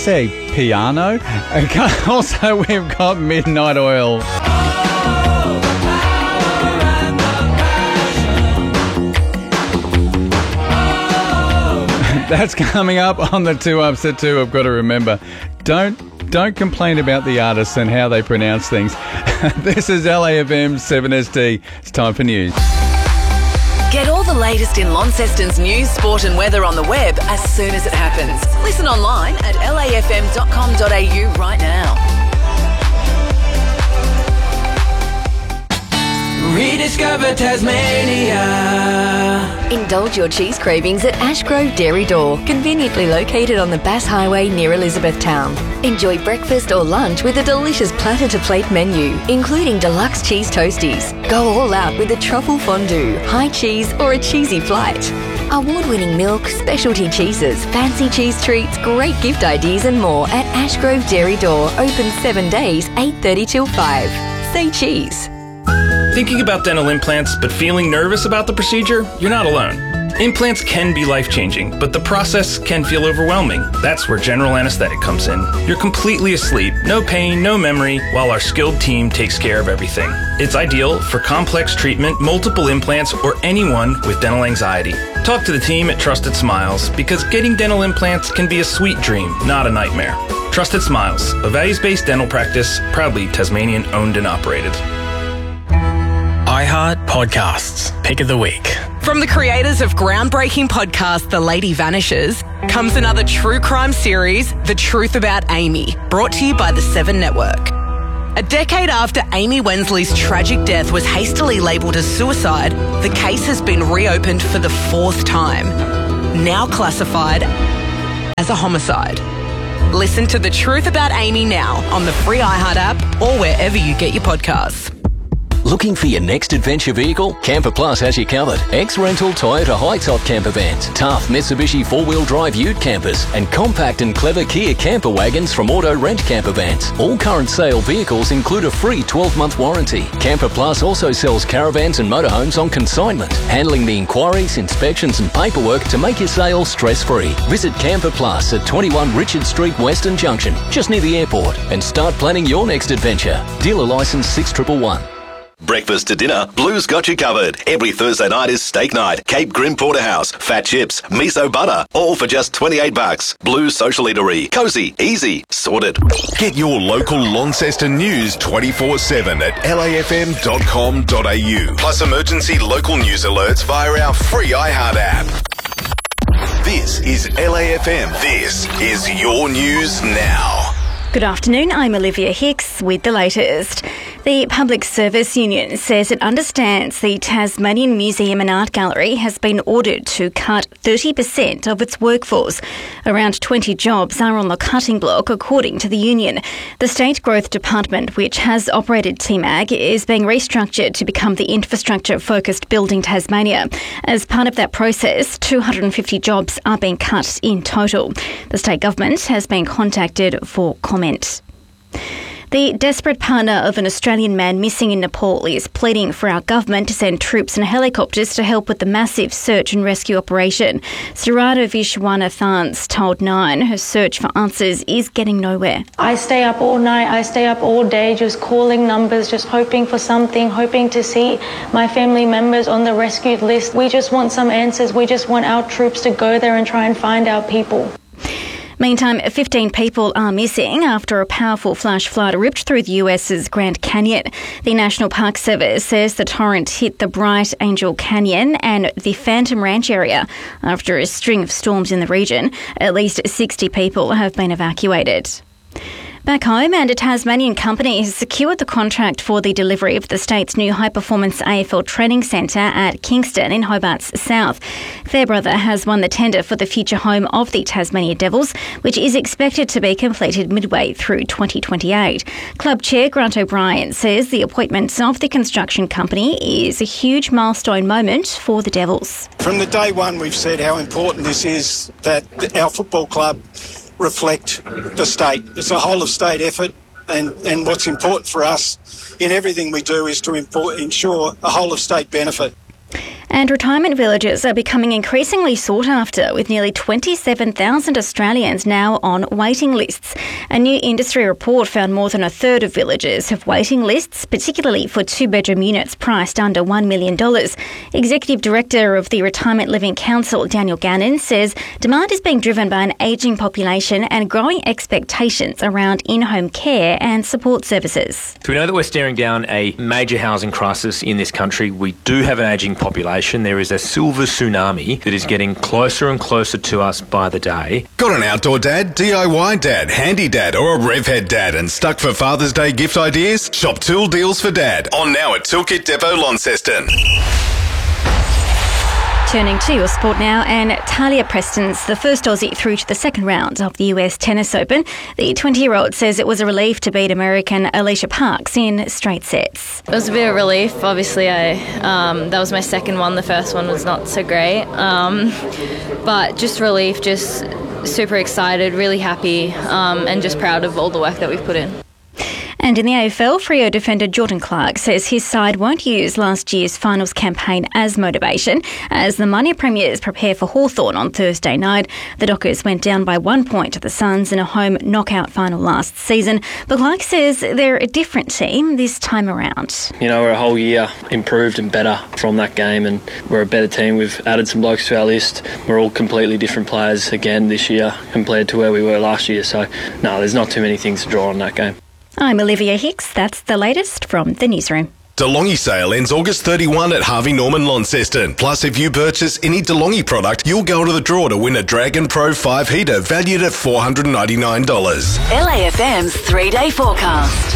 say piano? And also, we've got Midnight Oil. That's coming up on the 2 Ups at 2. I've got to remember, don't complain about the artists and how they pronounce things. This is LAFM 7SD. It's time for news. Get all the latest in Launceston's news, sport and weather on the web as soon as it happens. Listen online at lafm.com.au right now. Rediscover Tasmania. Indulge your cheese cravings at Ashgrove Dairy Door, conveniently located on the Bass Highway near Elizabethtown. Enjoy breakfast or lunch with a delicious platter-to-plate menu, including deluxe cheese toasties. Go all out with a truffle fondue, high cheese or a cheesy flight. Award-winning milk, specialty cheeses, fancy cheese treats, great gift ideas and more at Ashgrove Dairy Door, open 7 days, 8:30 till 5. Say cheese. Thinking about dental implants but feeling nervous about the procedure? You're not alone. Implants can be life-changing, but the process can feel overwhelming. That's where general anesthetic comes in. You're completely asleep, no pain, no memory, while our skilled team takes care of everything. It's ideal for complex treatment, multiple implants, or anyone with dental anxiety. Talk to the team at Trusted Smiles, because getting dental implants can be a sweet dream, not a nightmare. Trusted Smiles, a values-based dental practice, proudly Tasmanian owned and operated. iHeart Podcasts, Pick of the Week. From the creators of groundbreaking podcast The Lady Vanishes comes another true crime series, The Truth About Amy, brought to you by the 7 Network. A decade after Amy Wensley's tragic death was hastily labelled as suicide, the case has been reopened for the 4th time, now classified as a homicide. Listen to The Truth About Amy now on the free iHeart app or wherever you get your podcasts. Looking for your next adventure vehicle? Camper Plus has you covered. Ex-rental Toyota high-top camper vans, tough Mitsubishi 4-wheel drive ute campers, and compact and clever Kia camper wagons from Auto Rent Camper Vans. All current sale vehicles include a free 12-month warranty. Camper Plus also sells caravans and motorhomes on consignment, handling the inquiries, inspections and paperwork to make your sale stress-free. Visit Camper Plus at 21 Richard Street, Western Junction, just near the airport, and start planning your next adventure. Dealer licence 6111. Breakfast to dinner, Blue's got you covered. Every Thursday night is steak night. Cape Grim Porterhouse, fat chips, miso butter, all for just $28. Blue's social eatery. Cozy, easy, sorted. Get your local Launceston news 24/7 at lafm.com.au. Plus emergency local news alerts via our free iHeart app. This is LAFM. This is your news now. Good afternoon, I'm Olivia Hicks with the latest. The Public Service Union says it understands the Tasmanian Museum and Art Gallery has been ordered to cut 30% of its workforce. Around 20 jobs are on the cutting block, according to the union. The State Growth Department, which has operated TMAG, is being restructured to become the infrastructure-focused Building Tasmania. As part of that process, 250 jobs are being cut in total. The state government has been contacted for comment. The desperate partner of an Australian man missing in Nepal is pleading for our government to send troops and helicopters to help with the massive search and rescue operation. Sarada Vishwanathan's told Nine her search for answers is getting nowhere. I stay up all night, I stay up all day, just calling numbers, just hoping for something, hoping to see my family members on the rescued list. We just want some answers. We just want our troops to go there and try and find our people. Meantime, 15 people are missing after a powerful flash flood ripped through the US's Grand Canyon. The National Park Service says the torrent hit the Bright Angel Canyon and the Phantom Ranch area after a string of storms in the region. At least 60 people have been evacuated. Back home, and a Tasmanian company has secured the contract for the delivery of the state's new high-performance AFL training centre at Kingston in Hobart's south. Fairbrother has won the tender for the future home of the Tasmania Devils, which is expected to be completed midway through 2028. Club Chair Grant O'Brien says the appointment of the construction company is a huge milestone moment for the Devils. From the day one, we've said how important this is that our football club reflect the state. It's a whole of state effort, and what's important for us in everything we do is to ensure a whole of state benefit. And retirement villages are becoming increasingly sought after, with nearly 27,000 Australians now on waiting lists. A new industry report found more than a third of villages have waiting lists, particularly for two-bedroom units priced under $1 million. Executive Director of the Retirement Living Council, Daniel Gannon, says demand is being driven by an ageing population and growing expectations around in-home care and support services. So we know that we're staring down a major housing crisis in this country. We do have an ageing population. There is a silver tsunami that is getting closer and closer to us by the day. Got an outdoor dad, DIY dad, handy dad, or a RevHead dad and stuck for Father's Day gift ideas? Shop Tool Deals for Dad. On now at Toolkit Depot, Launceston. Turning to your sport now, and Talia Preston's the first Aussie through to the second round of the US Tennis Open. The 20-year-old says it was a relief to beat American Alicia Parks in straight sets. It was a bit of relief. Obviously, that was my second one. The first one was not so great. But just relief, just super excited, really happy, and just proud of all the work that we've put in. And in the AFL, Freo defender Jordan Clark says his side won't use last year's finals campaign as motivation as the Mania Premiers prepare for Hawthorn on Thursday night. The Dockers went down by 1 point to the Suns in a home knockout final last season, but Clark says they're a different team this time around. You know, we're a whole year improved and better from that game, and we're a better team. We've added some blokes to our list. We're all completely different players again this year compared to where we were last year, so no, there's not too many things to draw on that game. I'm Olivia Hicks. That's the latest from the newsroom. DeLonghi sale ends August 31 at Harvey Norman Launceston. Plus, if you purchase any DeLonghi product, you'll go into the draw to win a Dragon Pro 5 heater valued at $499. LAFM's 3-day forecast.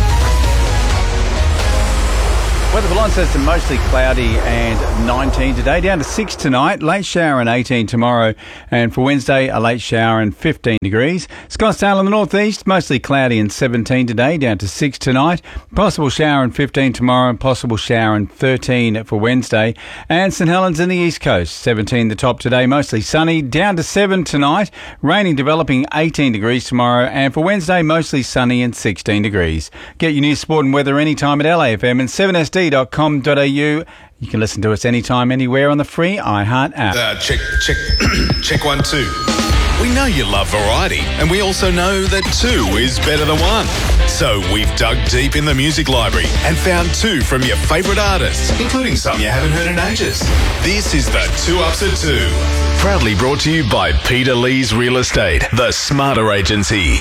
Weather for Launceston, mostly cloudy and 19 today, down to 6 tonight, late shower and 18 tomorrow, and for Wednesday, a late shower and 15 degrees. Scottsdale in the northeast, mostly cloudy and 17 today, down to 6 tonight, possible shower and 15 tomorrow, and possible shower and 13 for Wednesday. And St Helens in the east coast, 17 the top today, mostly sunny, down to 7 tonight, raining developing 18 degrees tomorrow, and for Wednesday, mostly sunny and 16 degrees. Get your news, sport and weather anytime at LAFM and 7SD.com.au. You can listen to us anytime, anywhere on the free iHeart app. Check 1, 2. We know you love variety, and we also know that 2 is better than 1. So we've dug deep in the music library and found 2 from your favourite artists, including some you haven't heard in ages. This is the 2 Ups at 2. Proudly brought to you by Peter Lee's Real Estate, the smarter agency.